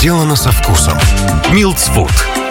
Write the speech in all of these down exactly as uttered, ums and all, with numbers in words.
Сделано со вкусом. Милдс Фуд.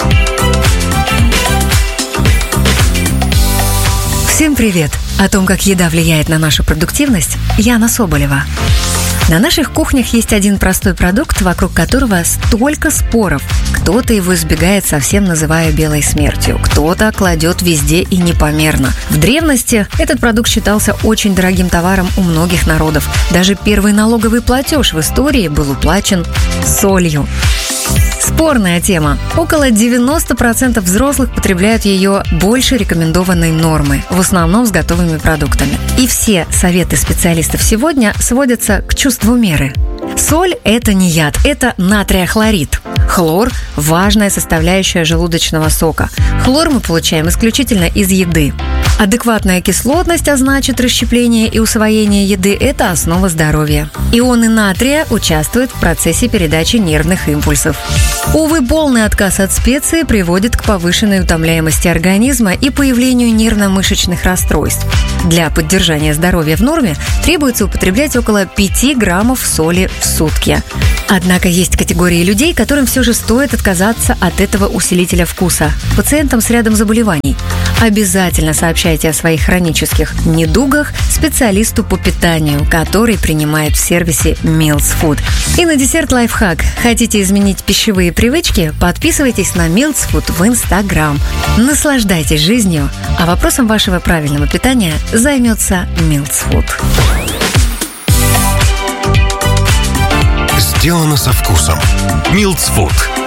Всем привет! О том, как еда влияет на нашу продуктивность, Яна Соболева. На наших кухнях есть один простой продукт, вокруг которого столько споров. Кто-то его избегает, совсем называя белой смертью. Кто-то кладет везде и непомерно. В древности этот продукт считался очень дорогим товаром у многих народов. Даже первый налоговый платеж в истории был уплачен солью. Спорная тема. Около девяносто процентов взрослых потребляют ее больше рекомендованной нормы, в основном с готовыми продуктами. И все советы специалистов сегодня сводятся к чувству меры. Соль – это не яд, это натриохлорид. Хлор – важная составляющая желудочного сока. Хлор мы получаем исключительно из еды. Адекватная кислотность, а значит расщепление и усвоение еды – это основа здоровья. Ионы натрия участвуют в процессе передачи нервных импульсов. Увы, полный отказ от специй приводит к повышенной утомляемости организма и появлению нервно-мышечных расстройств. Для поддержания здоровья в норме требуется употреблять около пяти граммов соли в сутки. Однако есть категории людей, которым все же стоит отказаться от этого усилителя вкуса. Пациентам с рядом заболеваний. Обязательно сообщайте о своих хронических недугах специалисту по питанию, который принимает в сервисе Милдс Фуд. И на десерт лайфхак. Хотите изменить пищевые привычки? Подписывайтесь на Милдс Фуд в Инстаграм. Наслаждайтесь жизнью, а вопросом вашего правильного питания займется Милдс Фуд. Сделано со вкусом. Милдс Фуд.